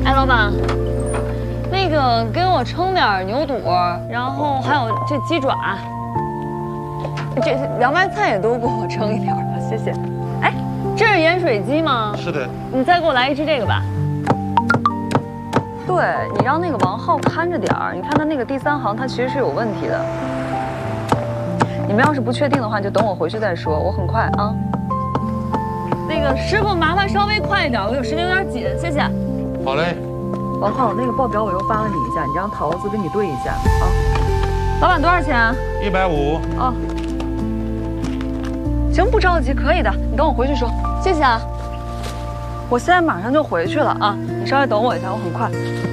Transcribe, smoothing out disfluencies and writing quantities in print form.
哎，老板，那个给我称点牛肚，然后还有这鸡爪，这凉白菜也都给我称一点吧，谢谢。哎，这是盐水鸡吗？ 是的。 你再给我来一只这个吧。对，你让那个王浩看着点儿，你看他那个第3行，他其实是有问题的。你们要是不确定的话，就等我回去再说，我很快啊。那个师傅，麻烦稍微快一点，我有时间有点紧，谢谢。 好嘞。 王浩，那个报表我又发了你一下，你让桃子给你对一下啊。 老板多少钱啊 ？150。 哦，行，不着急，可以的，你等我回去说，谢谢啊。我现在马上就回去了啊，你稍微等我一下，我很快。